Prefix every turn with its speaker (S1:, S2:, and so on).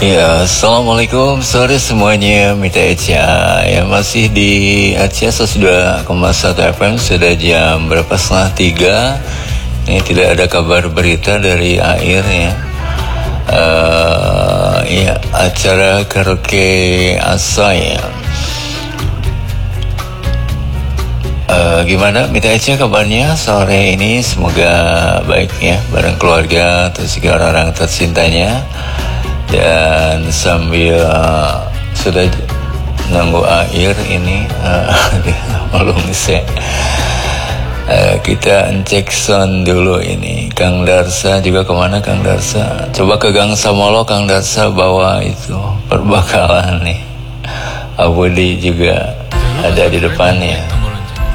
S1: Ya, assalamualaikum sore semuanya, Mita Echa. Ya, masih di Aceh 102,1 FM. Sudah jam berapa, 2:30. Ini tidak ada kabar berita dari air ya. Ya, acara karaoke Asa ya. Gimana Mita Echa kabarnya sore ini? Semoga baik ya, bareng keluarga atau juga orang-orang tercintanya. Dan sambil sudah nunggu air ini malum saya kita cek sound dulu ini. Kang Darsa juga kemana Kang Darsa? Coba ke Gang Samolo Kang Darsa bawa itu perbakalan nih. Abudi juga ada di depannya.